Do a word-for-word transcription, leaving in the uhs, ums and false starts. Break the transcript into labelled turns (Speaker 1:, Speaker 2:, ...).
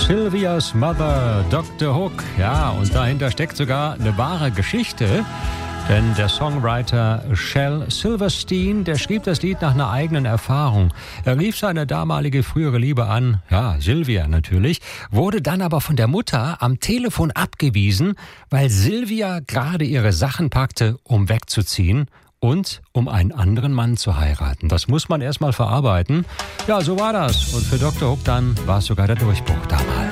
Speaker 1: Sylvia's Mother, Doktor Hook. Ja, und dahinter steckt sogar eine wahre Geschichte. Denn der Songwriter Shel Silverstein, der schrieb das Lied nach einer eigenen Erfahrung. Er rief seine damalige frühere Liebe an, ja, Sylvia natürlich, wurde dann aber von der Mutter am Telefon abgewiesen, weil Sylvia gerade ihre Sachen packte, um wegzuziehen und um einen anderen Mann zu heiraten. Das muss man erstmal verarbeiten. Ja, so war das. Und für Doktor Hook dann war es sogar der Durchbruch damals.